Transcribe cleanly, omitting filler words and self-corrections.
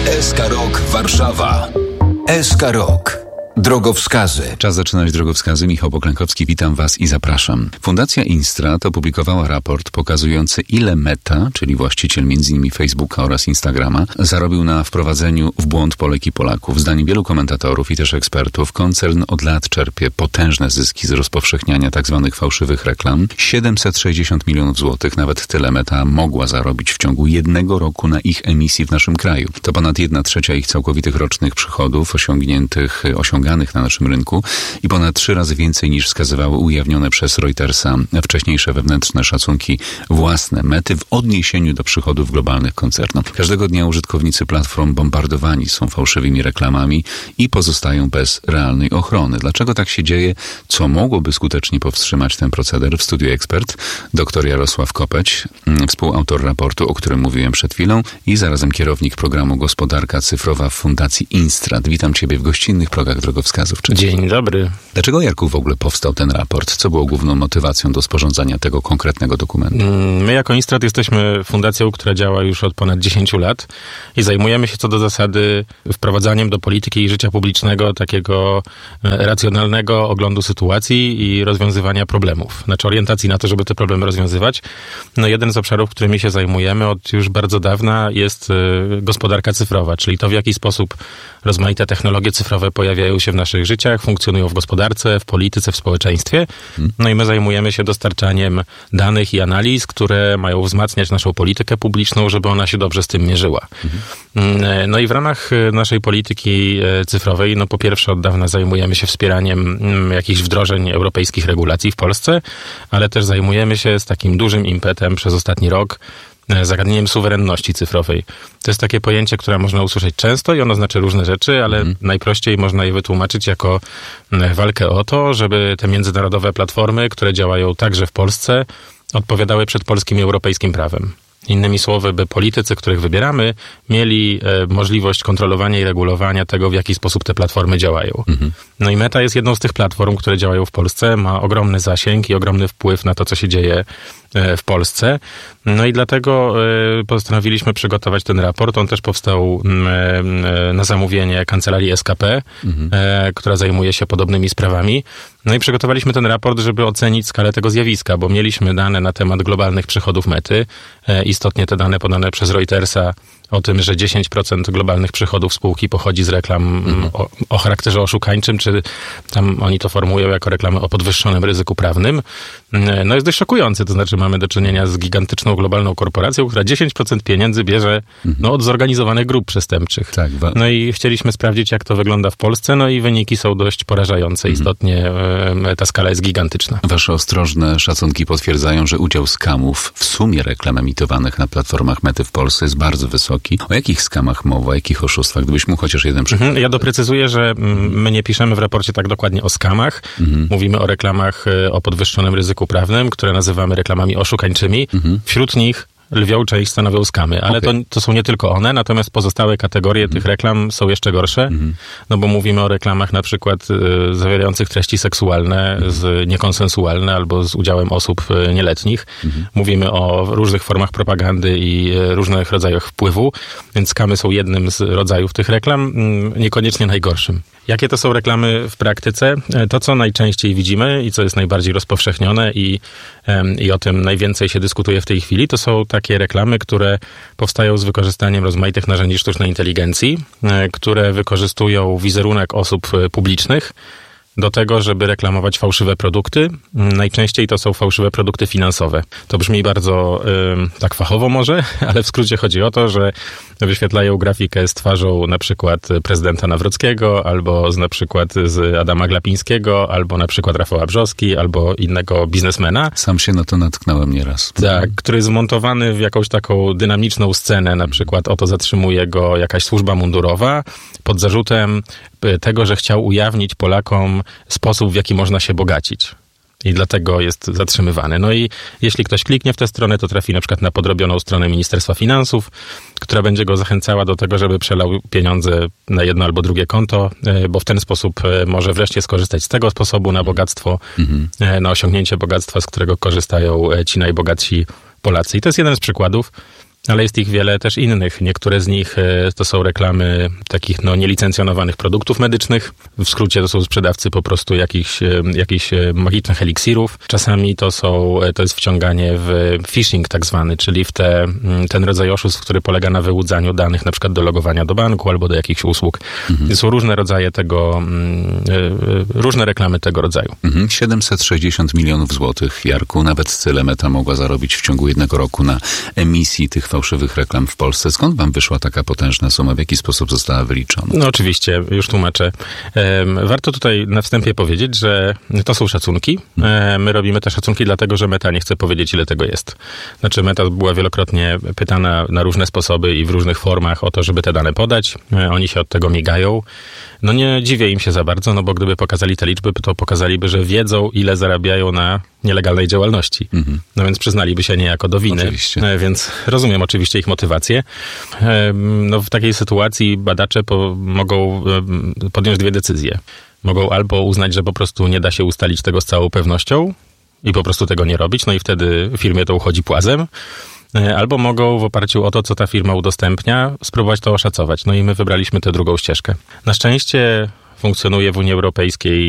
SK Rok Warszawa. SK Rok. Drogowskazy. Czas zaczynać drogowskazy. Michał Poklękowski, witam Was i zapraszam. Fundacja Instrat opublikowała raport pokazujący, ile Meta, czyli właściciel m.in. Facebooka oraz Instagrama, zarobił na wprowadzeniu w błąd Polek i Polaków. Zdaniem wielu komentatorów i też ekspertów, koncern od lat czerpie potężne zyski z rozpowszechniania tzw. fałszywych reklam. 760 milionów złotych, nawet tyle Meta mogła zarobić w ciągu jednego roku na ich emisji w naszym kraju. To ponad 1/3 ich całkowitych rocznych przychodów osiąganych na naszym rynku i ponad 3 razy więcej niż wskazywały ujawnione przez Reutersa wcześniejsze wewnętrzne szacunki własne Mety w odniesieniu do przychodów globalnych koncernu. Każdego dnia użytkownicy platform bombardowani są fałszywymi reklamami i pozostają bez realnej ochrony. Dlaczego tak się dzieje? Co mogłoby skutecznie powstrzymać ten proceder? W studiu ekspert dr Jarosław Kopeć, współautor raportu, o którym mówiłem przed chwilą i zarazem kierownik programu Gospodarka Cyfrowa w Fundacji Instrat. Witam Ciebie w gościnnych progach drogowskazów. Dzień dobry. Dlaczego, Jarku, w ogóle powstał ten raport? Co było główną motywacją do sporządzania tego konkretnego dokumentu? My jako Instrat jesteśmy fundacją, która działa już od ponad 10 lat i zajmujemy się co do zasady wprowadzaniem do polityki i życia publicznego takiego racjonalnego oglądu sytuacji i rozwiązywania problemów. Znaczy orientacji na to, żeby te problemy rozwiązywać. No jeden z obszarów, którymi się zajmujemy od już bardzo dawna jest gospodarka cyfrowa, czyli to, w jaki sposób rozmaite technologie cyfrowe pojawiają się w naszych życiach, funkcjonują w gospodarce, w polityce, w społeczeństwie. No i my zajmujemy się dostarczaniem danych i analiz, które mają wzmacniać naszą politykę publiczną, żeby ona się dobrze z tym mierzyła. No i w ramach naszej polityki cyfrowej, no po pierwsze od dawna zajmujemy się wspieraniem jakichś wdrożeń europejskich regulacji w Polsce, ale też zajmujemy się z takim dużym impetem przez ostatni rok zagadnieniem suwerenności cyfrowej. To jest takie pojęcie, które można usłyszeć często i ono znaczy różne rzeczy, ale najprościej można je wytłumaczyć jako walkę o to, żeby te międzynarodowe platformy, które działają także w Polsce, odpowiadały przed polskim i europejskim prawem. Innymi słowy, by politycy, których wybieramy, mieli możliwość kontrolowania i regulowania tego, w jaki sposób te platformy działają. No i Meta jest jedną z tych platform, które działają w Polsce, ma ogromny zasięg i ogromny wpływ na to, co się dzieje w Polsce. No i dlatego postanowiliśmy przygotować ten raport. On też powstał na zamówienie kancelarii SKP, która zajmuje się podobnymi sprawami. No i przygotowaliśmy ten raport, żeby ocenić skalę tego zjawiska, bo mieliśmy dane na temat globalnych przychodów Mety. Istotnie te dane podane przez Reutersa o tym, że 10% globalnych przychodów spółki pochodzi z reklam o charakterze oszukańczym, czy tam oni to formułują jako reklamy o podwyższonym ryzyku prawnym. No jest dość szokujące, to znaczy mamy do czynienia z gigantyczną globalną korporacją, która 10% pieniędzy bierze od zorganizowanych grup przestępczych. Tak, no i chcieliśmy sprawdzić, jak to wygląda w Polsce, no i wyniki są dość porażające. Istotnie ta skala jest gigantyczna. Wasze ostrożne szacunki potwierdzają, że udział skamów w sumie reklam emitowanych na platformach Mety w Polsce jest bardzo wysoki. O jakich skamach mowa, o jakich oszustwach? Gdybyś mógł chociaż jeden przykład. Ja doprecyzuję, że my nie piszemy w raporcie tak dokładnie o skamach. Mówimy o reklamach o podwyższonym ryzyku prawnym, które nazywamy reklamami oszukańczymi. Wśród nich lwią część stanowią skamy, ale to są nie tylko one, natomiast pozostałe kategorie tych reklam są jeszcze gorsze, no bo mówimy o reklamach na przykład zawierających treści seksualne, niekonsensualne albo z udziałem osób nieletnich. Mówimy o różnych formach propagandy i różnych rodzajach wpływu, więc skamy są jednym z rodzajów tych reklam, niekoniecznie najgorszym. Jakie to są reklamy w praktyce? To, co najczęściej widzimy i co jest najbardziej rozpowszechnione i o tym najwięcej się dyskutuje w tej chwili, to są takie reklamy, które powstają z wykorzystaniem rozmaitych narzędzi sztucznej inteligencji, które wykorzystują wizerunek osób publicznych do tego, żeby reklamować fałszywe produkty. Najczęściej to są fałszywe produkty finansowe. To brzmi bardzo tak fachowo może, ale w skrócie chodzi o to, że wyświetlają grafikę z twarzą na przykład prezydenta Nawrockiego, albo na przykład z Adama Glapińskiego, albo na przykład Rafała Brzoski, albo innego biznesmena. Sam się na to natknąłem nieraz. Tak, który jest zmontowany w jakąś taką dynamiczną scenę, na przykład oto zatrzymuje go jakaś służba mundurowa pod zarzutem tego, że chciał ujawnić Polakom sposób, w jaki można się bogacić. I dlatego jest zatrzymywany. No i jeśli ktoś kliknie w tę stronę, to trafi na przykład na podrobioną stronę Ministerstwa Finansów, która będzie go zachęcała do tego, żeby przelał pieniądze na jedno albo drugie konto, bo w ten sposób może wreszcie skorzystać z tego sposobu na bogactwo, na osiągnięcie bogactwa, z którego korzystają ci najbogatsi Polacy. I to jest jeden z przykładów. ale jest ich wiele też innych. Niektóre z nich to są reklamy takich nielicencjonowanych produktów medycznych. W skrócie to są sprzedawcy po prostu jakichś magicznych eliksirów. Czasami to jest wciąganie w phishing tak zwany, czyli w ten rodzaj oszustw, który polega na wyłudzaniu danych, na przykład do logowania do banku albo do jakichś usług. Są różne rodzaje różne reklamy tego rodzaju. 760 milionów złotych, Jarku, nawet tyle Meta mogła zarobić w ciągu jednego roku na emisji tych fałszywych reklam w Polsce. Skąd wam wyszła taka potężna suma? W jaki sposób została wyliczona? No oczywiście, już tłumaczę. Warto tutaj na wstępie powiedzieć, że to są szacunki. My robimy te szacunki dlatego, że Meta nie chce powiedzieć, ile tego jest. Znaczy Meta była wielokrotnie pytana na różne sposoby i w różnych formach o to, żeby te dane podać. Oni się od tego migają. No nie dziwię im się za bardzo, bo gdyby pokazali te liczby, to pokazaliby, że wiedzą, ile zarabiają na nielegalnej działalności. No więc przyznaliby się niejako do winy. Oczywiście. Więc rozumiem oczywiście ich motywację. No w takiej sytuacji badacze mogą podjąć dwie decyzje. Mogą albo uznać, że po prostu nie da się ustalić tego z całą pewnością i po prostu tego nie robić, no i wtedy firmie to uchodzi płazem. Albo mogą w oparciu o to, co ta firma udostępnia, spróbować to oszacować. No i my wybraliśmy tę drugą ścieżkę. Na szczęście funkcjonuje w Unii Europejskiej